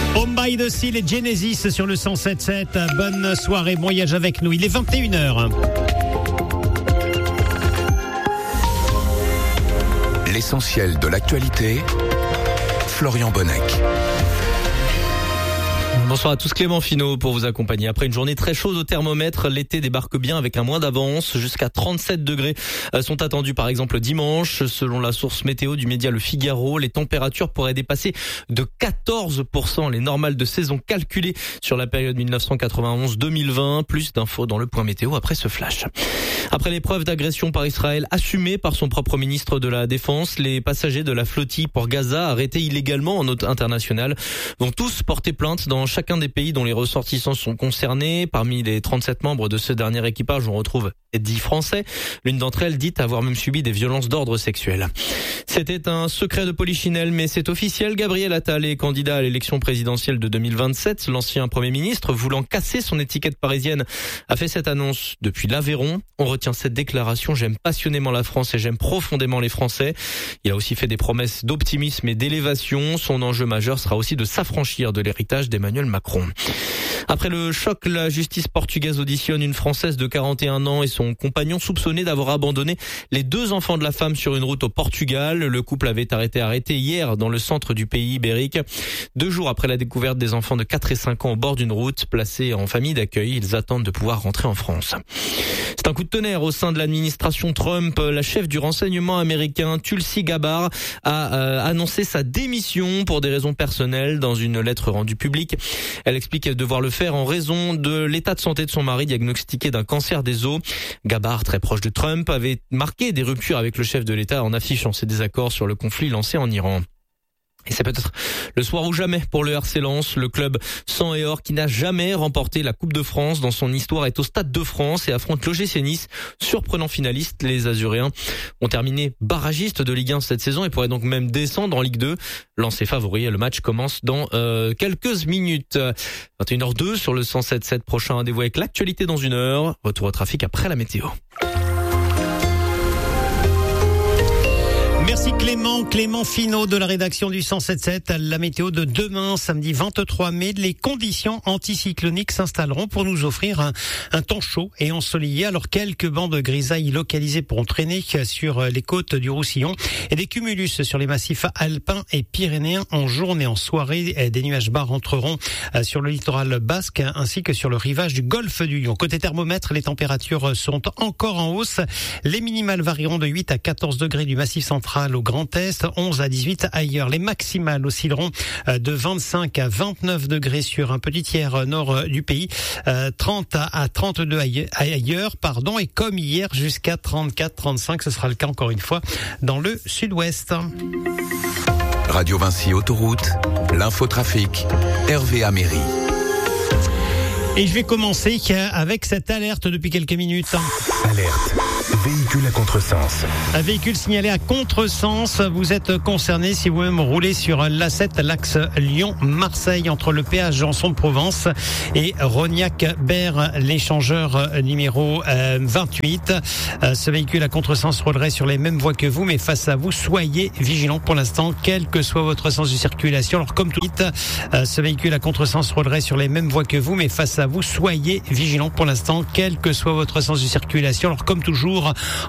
Home by the Sea, les Genesis sur le 107.7. Bonne soirée, bon voyage avec nous. Il est 21h. L'essentiel de l'actualité, Florian Bonnec. Bonsoir à tous, Clément Finot pour vous accompagner. Après une journée très chaude au thermomètre, l'été débarque bien avec un mois d'avance. Jusqu'à 37 degrés sont attendus par exemple dimanche. Selon la source météo du média Le Figaro, les températures pourraient dépasser de 14% les normales de saison calculées sur la période 1991-2020. Plus d'infos dans le point météo après ce flash. Après l'épreuve d'agression par Israël assumée par son propre ministre de la Défense, les passagers de la flottille pour Gaza arrêtés illégalement en eau internationale vont tous porter plainte dans chacun des pays dont les ressortissants sont concernés. Parmi les 37 membres de ce dernier équipage, on retrouve 10 Français. L'une d'entre elles dit avoir même subi des violences d'ordre sexuel. C'était un secret de polichinelle, mais c'est officiel. Gabriel Attal est candidat à l'élection présidentielle de 2027. L'ancien Premier ministre, voulant casser son étiquette parisienne, a fait cette annonce depuis l'Aveyron. On retient cette déclaration: j'aime passionnément la France et j'aime profondément les Français. Il a aussi fait des promesses d'optimisme et d'élévation. Son enjeu majeur sera aussi de s'affranchir de l'héritage d'Emmanuel Macron. Après le choc, la justice portugaise auditionne une Française de 41 ans et son compagnon soupçonné d'avoir abandonné les 2 enfants de la femme sur une route au Portugal. Le couple avait été arrêté hier dans le centre du pays ibérique. 2 jours après la découverte des enfants de 4 et 5 ans au bord d'une route, placés en famille d'accueil, ils attendent de pouvoir rentrer en France. C'est un coup de tonnerre au sein de l'administration Trump. La chef du renseignement américain, Tulsi Gabbard, a annoncé sa démission pour des raisons personnelles dans une lettre rendue publique. Elle explique devoir le faire en raison de l'état de santé de son mari diagnostiqué d'un cancer des os. Gabbard, très proche de Trump, avait marqué des ruptures avec le chef de l'État en affichant ses désaccords sur le conflit lancé en Iran. Et c'est peut-être le soir ou jamais pour le RC Lens. Le club sang et or qui n'a jamais remporté la Coupe de France dans son histoire est au Stade de France et affronte l'OGC Nice. Surprenant finaliste, les Azuréens ont terminé barragistes de Ligue 1 cette saison et pourraient donc même descendre en Ligue 2. Lens est favori et le match commence dans quelques minutes. 21h02 sur le 107.7. Prochain rendez-vous avec l'actualité dans 1 heure. Retour au trafic après la météo. Merci Clément Finot de la rédaction du 107.7. La météo de demain, samedi 23 mai. Les conditions anticycloniques s'installeront pour nous offrir un temps chaud et ensoleillé. Alors quelques bancs de grisaille localisés pourront traîner sur les côtes du Roussillon et des cumulus sur les massifs alpins et pyrénéens en journée. En soirée, des nuages bas rentreront sur le littoral basque ainsi que sur le rivage du golfe du Lion. Côté thermomètre, les températures sont encore en hausse. Les minimales varieront de 8 à 14 degrés du massif central au Grand Est, 11 à 18 ailleurs. Les maximales oscilleront de 25 à 29 degrés sur un petit tiers nord du pays, 30 à 32 ailleurs, et comme hier jusqu'à 34-35, ce sera le cas encore une fois dans le sud-ouest. Radio Vinci Autoroute, l'infotrafic, Hervé Améry. Et je vais commencer avec cette alerte depuis quelques minutes. Alerte. Véhicule à contresens. Un véhicule signalé à contresens. Vous êtes concerné si vous-même roulez sur l'A7, l'axe Lyon-Marseille, entre le péage Janson-de-Provence et Rognac-Berre, l'échangeur numéro 28. Ce véhicule à contresens roulerait sur les mêmes voies que vous, mais face à vous, soyez vigilants pour l'instant, quel que soit votre sens de circulation. Alors comme tout de suite, ce véhicule à contresens roulerait sur les mêmes voies que vous, mais face à vous, soyez vigilants pour l'instant, quel que soit votre sens de circulation. Alors comme toujours,